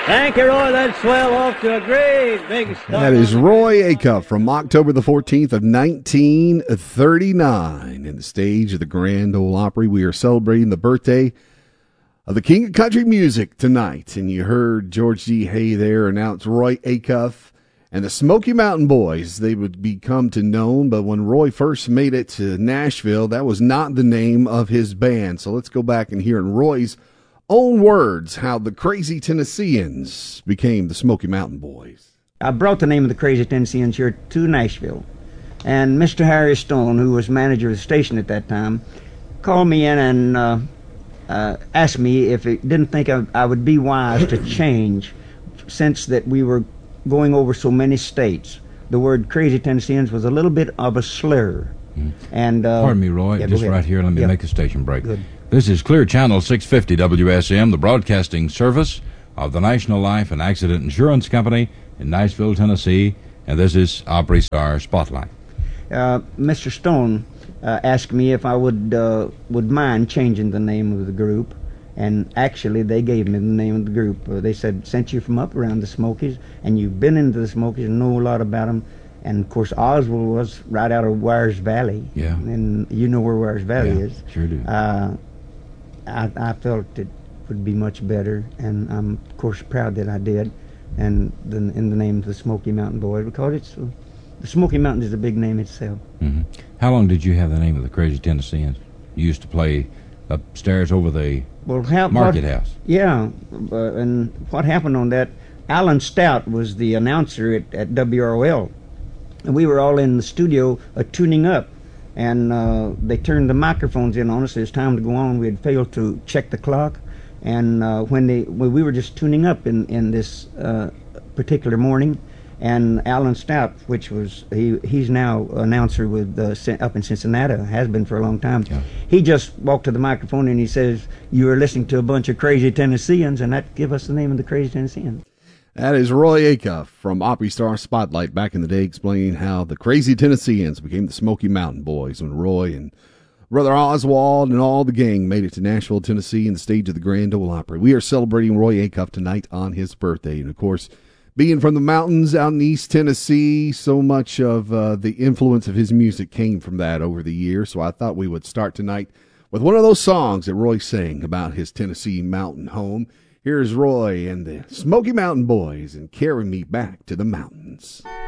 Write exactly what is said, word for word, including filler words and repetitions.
Thank you, Roy. That swell off to a great big start. That is Roy Acuff from October the fourteenth of nineteen thirty-nine. In the stage of the Grand Ole Opry, we are celebrating the birthday of the king of country music tonight. And you heard George D. Hay there announce Roy Acuff and the Smoky Mountain Boys. They would become to known, but when Roy first made it to Nashville, that was not the name of his band. So let's go back and hear in Roy's own words how the Crazy Tennesseans became the Smoky Mountain Boys. I brought the name of the Crazy Tennesseans here to Nashville, and Mister Harry Stone, who was manager of the station at that time, called me in and uh, uh, asked me if he didn't think I, I would be wise to change, since that we were going over so many states. The word Crazy Tennesseans was a little bit of a slur. Mm. And uh, Pardon me, Roy, yeah, just right here, let me yeah. make a station break. Good. This is Clear Channel six fifty W S M, the broadcasting service of the National Life and Accident Insurance Company in Nashville, Tennessee, and this is Opry Star Spotlight. Uh, Mister Stone uh, asked me if I would uh, would mind changing the name of the group, and actually they gave me the name of the group. Uh, they said, since you're from up around the Smokies and you've been into the Smokies and know a lot about them, and of course Oswald was right out of Wires Valley. Yeah. And you know where Wires Valley yeah, is. Sure do. Uh, I, I felt it would be much better, and I'm of course proud that I did, and the, in the name of the Smoky Mountain Boys, because it's uh, the Smoky Mountain is a big name itself. Mm-hmm. How long did you have the name of the Crazy Tennesseans? You used to play upstairs over the well, how, market what, house. Yeah, uh, and what happened on that? Alan Stout was the announcer at, at W R O L, and we were all in the studio uh, tuning up. And uh, they turned the microphones in on us. It was time to go on. We had failed to check the clock, and uh, when they when we were just tuning up in in this uh, particular morning, and Alan Stout, which was he he's now announcer with uh, up in Cincinnati, has been for a long time. Yeah. He just walked to the microphone and he says, "You are listening to a bunch of crazy Tennesseans," and that gave us the name of the Crazy Tennesseans. That is Roy Acuff from Opry Star Spotlight back in the day, explaining how the Crazy Tennesseans became the Smoky Mountain Boys when Roy and Brother Oswald and all the gang made it to Nashville, Tennessee, in the stage of the Grand Ole Opry. We are celebrating Roy Acuff tonight on his birthday. And, of course, being from the mountains out in East Tennessee, so much of uh, the influence of his music came from that over the years. So I thought we would start tonight with one of those songs that Roy sang about his Tennessee mountain home. Here's Roy and the Smoky Mountain Boys and Carry Me Back to the Mountains.